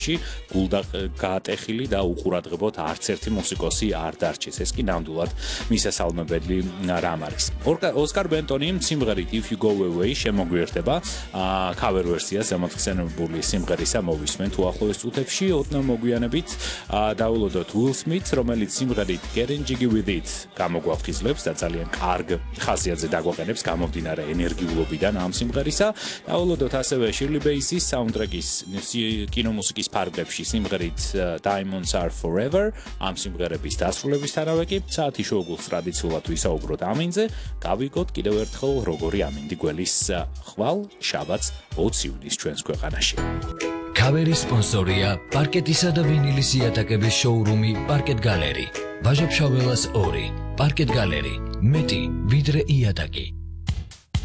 გულდა გაატეხილი და უყურადღებოდ არც ერთი მუსიკოსი არ დარჩეს. ეს კი ნამდვილად მისასალმებელი რამ არის. ოსკარ ბენტონი სიმღერით If You Go Away შემოგვიერთდება cover versia ზემოთხსენებული სიმღერისა მოვისმენთ უახლოეს წუთებში ოდნავ მოგვიანებით დაულოდოთ Will Smith, რომელიც სიმღერით Getting Jiggy With It გამოგვაფხიზლებს და ძალიან კარგ ხასიათზე დაგვაყენებს გამომდინარე ენერგიულობიდან ამ სიმღერისა. დაულოდოთ ასევე Shirley Bassey-ის საუნდტრეკის კინომუსიკის ფარგლებში სიმღერით Diamonds Are Forever ამ სიმღერების დასრულებისთანავე კი საათი შოუგულს ტრადიციულად ვისაუბროთ ამინზე. გავიგოთ კიდევ ერთხელ როგორი ამინდი გველის ხვალ შაბათს 20 ივნისს ჩვენს ქვეყანაში. Cover-ის სპონსორია პარკეტისა და ვინილის იატაკების შოურუმი პარკეტ გალერი. ვაჟა-ფშაველას 2 პარკეტ გალერი მეტი ვიდრე იატაკი.